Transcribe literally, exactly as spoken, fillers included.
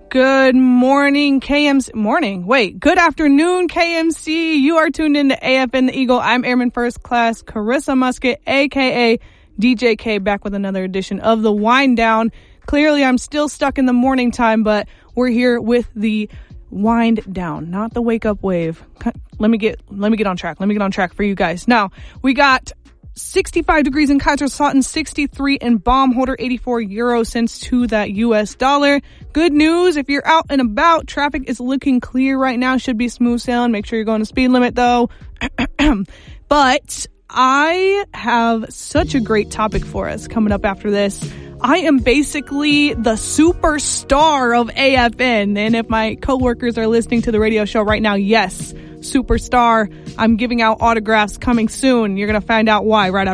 Good morning, K M C. Morning. Wait, good afternoon, K M C. You are tuned in to A F N The Eagle. I'm Airman First Class Carissa Musket, a k a. D J K, back with another edition of the Wind Down. Clearly, I'm still stuck in the morning time, but we're here with the wind down, not the wake up wave. Let me get, let me get on track. Let me get on track for you guys. Now, we got sixty-five degrees in Kaiserslautern, sixty-three in Baumholder, eighty-four euro cents to that U S dollar. Good news, if you're out and about, traffic is looking clear right now. Should be smooth sailing. Make sure you're going to speed limit though. But I have such a great topic for us coming up after this. I am basically the superstar of A F N. And if my coworkers are listening to the radio show right now, yes, superstar. I'm giving out autographs coming soon. You're going to find out why right after